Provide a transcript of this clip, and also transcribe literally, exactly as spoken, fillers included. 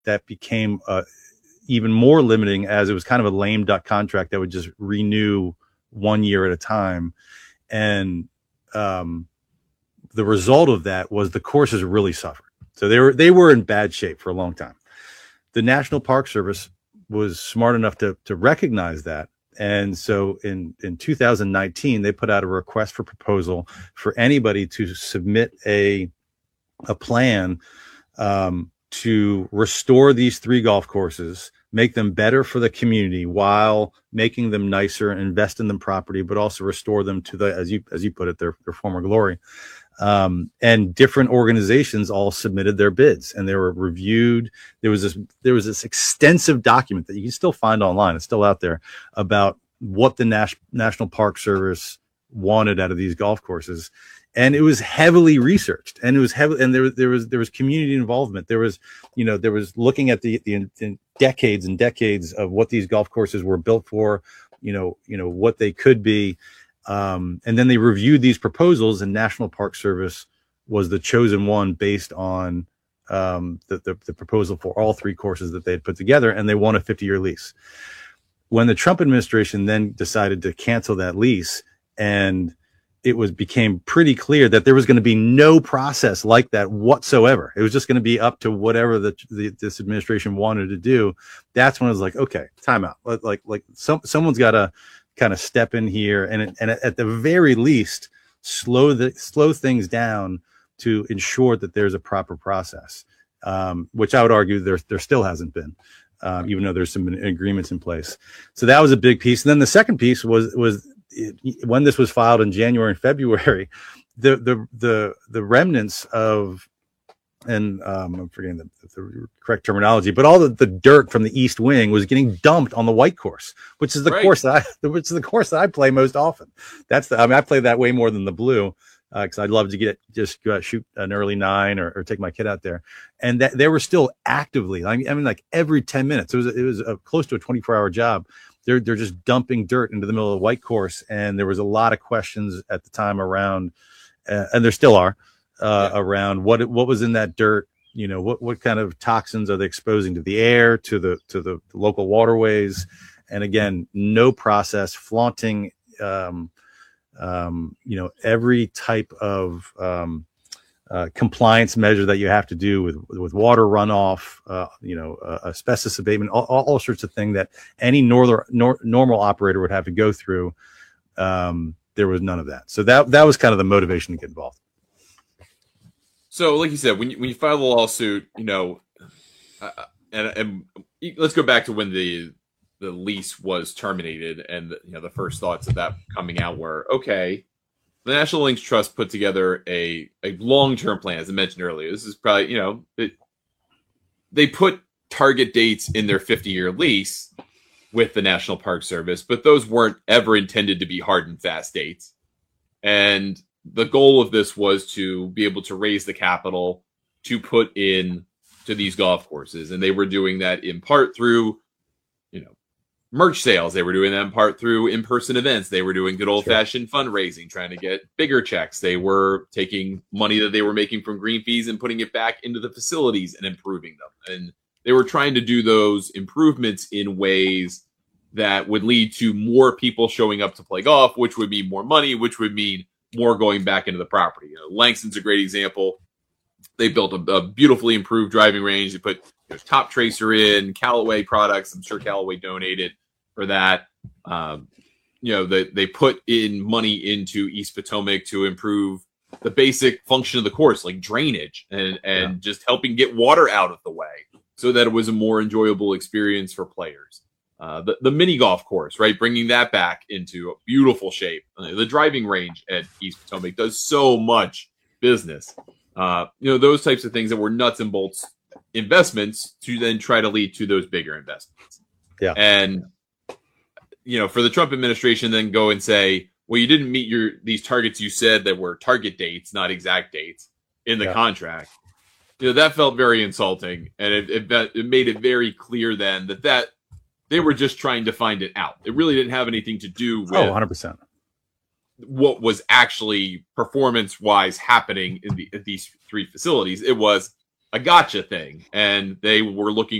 that became uh, even more limiting, as it was kind of a lame duck contract that would just renew one year at a time. And um, the result of that was the courses really suffered. So they were, they were in bad shape for a long time. The National Park Service was smart enough to, to recognize that. And so in, in two thousand nineteen, they put out a request for proposal for anybody to submit a, a plan um, to restore these three golf courses, make them better for the community while making them nicer and invest in them property, but also restore them to the, as you, as you put it, their, their former glory. Um, and different organizations all submitted their bids, and they were reviewed. There was this, there was this extensive document that you can still find online. It's still out there about what the Nas- National Park Service wanted out of these golf courses. And it was heavily researched, and it was heavy, and there was, there was, there was community involvement. There was, you know, there was looking at the, the, the decades and decades of what these golf courses were built for, you know, you know, what they could be. Um, and then they reviewed these proposals, and National Park Service was the chosen one based on um, the, the, the proposal for all three courses that they had put together, and they won a fifty year lease. When the Trump administration then decided to cancel that lease, and it was became pretty clear that there was going to be no process like that whatsoever. It was just going to be up to whatever the, the this administration wanted to do. That's when I was like, okay, time out. Like, like, like some, someone's got to kind of step in here and, and at the very least slow the, slow things down to ensure that there's a proper process. Um, which I would argue there, there still hasn't been, um, even though there's some agreements in place. So that was a big piece. And then the second piece was, was, It, when this was filed in January and February, the the the the remnants of, and um, I'm forgetting the, the correct terminology, but all the, the dirt from the East Wing was getting dumped on the white course, which is the right. course that I, which is the course that I play most often. That's the, I mean, I play that way more than the blue, because uh, I'd love to get just go out, shoot an early nine or, or take my kid out there, and that they were still actively. I mean, I mean, like every ten minutes, it was it was a, close to a twenty-four hour job. They're they're just dumping dirt into the middle of the white course, and there was a lot of questions at the time around, uh, and there still are, uh, yeah. around what what was in that dirt. You know, what what kind of toxins are they exposing to the air, to the to the local waterways, and again, no process, flaunting, um, um, you know, every type of um, uh, compliance measure that you have to do with with water runoff, uh, you know, uh, asbestos abatement, all, all, all sorts of things that any northern nor, normal operator would have to go through. Um, there was none of that. So that that was kind of the motivation to get involved. So, like you said, when you, when you file the lawsuit, you know, uh, and and let's go back to when the the lease was terminated, and the, you know, the first thoughts of that coming out were, okay, the National Links Trust put together a, a long-term plan, as I mentioned earlier. This is probably, you know, it, they put target dates in their fifty year lease with the National Park Service, but those weren't ever intended to be hard and fast dates. And the goal of this was to be able to raise the capital to put in to these golf courses. And they were doing that in part through, you know, merch sales. They were doing that in part through in-person events. They were doing good old-fashioned sure. fundraising, trying to get bigger checks. They were taking money that they were making from green fees and putting it back into the facilities and improving them. And they were trying to do those improvements in ways that would lead to more people showing up to play golf, which would mean more money, which would mean more going back into the property. You know, Langston's a great example. They built a, a beautifully improved driving range. They put, you know, Top Tracer in, Callaway products. I'm sure Callaway donated for that. Um, you know, they, they put in money into East Potomac to improve the basic function of the course, like drainage and, and yeah. just helping get water out of the way so that it was a more enjoyable experience for players. Uh, the, the mini golf course, right? Bringing that back into a beautiful shape. Uh, the driving range at East Potomac does so much business. Uh, you know, those types of things that were nuts and bolts investments to then try to lead to those bigger investments. Yeah. And, you know, for the Trump administration then go and say, well, you didn't meet your these targets you said that were target dates, not exact dates in the yeah. contract. You know, that felt very insulting. And it, it, it made it very clear then that that they were just trying to find it out. It really didn't have anything to do with oh, one hundred percent what was actually performance-wise happening in, the, in these three facilities. It was, a gotcha thing, and they were looking